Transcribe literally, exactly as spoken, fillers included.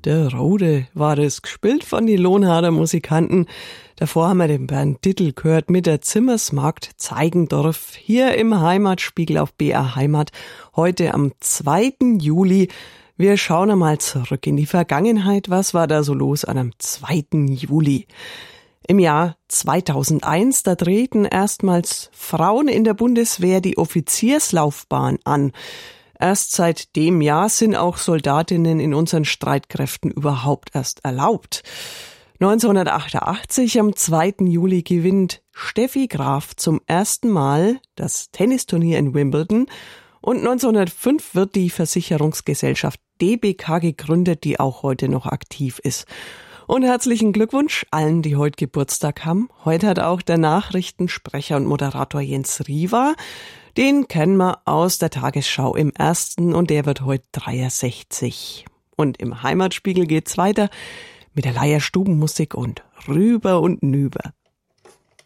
Der Rode war das, gespielt von die Lohnharder Musikanten. Davor haben wir den Bernd Dittel gehört mit der Zimmersmarkt Zeigendorf hier im Heimatspiegel auf B R Heimat. Heute am zweiten Juli. Wir schauen einmal zurück in die Vergangenheit. Was war da so los an am zweiten Juli? Im Jahr zweitausendeins, da treten erstmals Frauen in der Bundeswehr die Offizierslaufbahn an. Erst seit dem Jahr sind auch Soldatinnen in unseren Streitkräften überhaupt erst erlaubt. neunzehnhundertachtundachtzig, am zweiten Juli, gewinnt Steffi Graf zum ersten Mal das Tennisturnier in Wimbledon. Und neunzehnhundertfünf wird die Versicherungsgesellschaft D B K gegründet, die auch heute noch aktiv ist. Und herzlichen Glückwunsch allen, die heute Geburtstag haben. Heute hat auch der Nachrichtensprecher und Moderator Jens Riva. Den kennen wir aus der Tagesschau im Ersten und der wird heute dreiundsechzig. Und im Heimatspiegel geht's weiter mit der Leierstubenmusik und Rüber und Nüber.